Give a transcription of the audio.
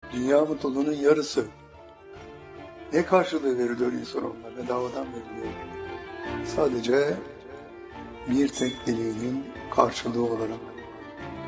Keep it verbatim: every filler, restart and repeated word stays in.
Dünya mutluluğunun yarısı. Ne karşılığı veriliyor insan onunla? Bedavadan veriliyor. Sadece bir tek dileğinin karşılığı olarak.